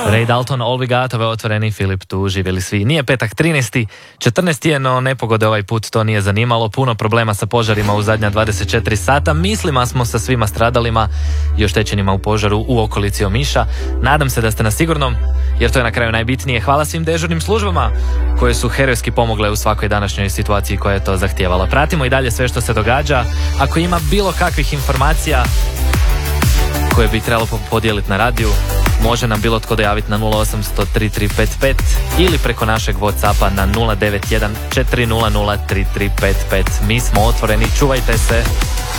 Ray Dalton, All We Got, ove otvoreni, Filip tu, živjeli svi. Nije petak 13. 14. je, no nepogode ovaj put to nije zanimalo. Puno problema sa požarima u zadnja 24 sata. Mislima smo sa svima stradalima i oštećenima u požaru u okolici Omiša. Nadam se da ste na sigurnom, jer to je na kraju najbitnije. Hvala svim dežurnim službama koje su herojski pomogle u svakoj današnjoj situaciji koja je to zahtijevala. Pratimo i dalje sve što se događa. Ako ima bilo kakvih informacija koje bi trebalo podijeliti na radiju, može nam bilo tko dojaviti na 0800 3355 ili preko našeg Whatsappa na 091 400 3355. Mi smo otvoreni, čuvajte se.